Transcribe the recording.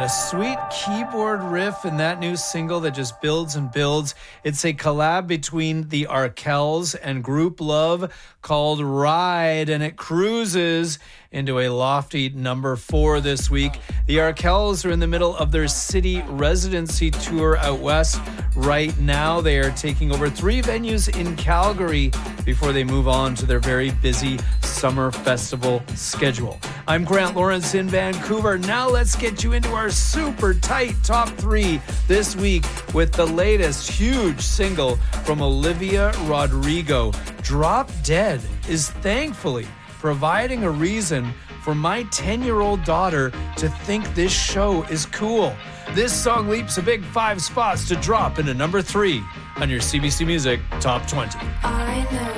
A sweet keyboard riff in that new single that just builds and builds. It's a collab between the Arkells and Group Love called Ride, and it cruises into a lofty number 4 this week. The Arkells are in the middle of their city residency tour out west. Right now, they are taking over 3 venues in Calgary before they move on to their very busy summer festival schedule. I'm Grant Lawrence in Vancouver. Now let's get you into our super tight top 3 this week with the latest huge single from Olivia Rodrigo. Drop Dead is thankfully providing a reason for my 10-year-old daughter to think this show is cool. This song leaps a big 5 spots to drop into number 3 on your CBC Music Top 20. I know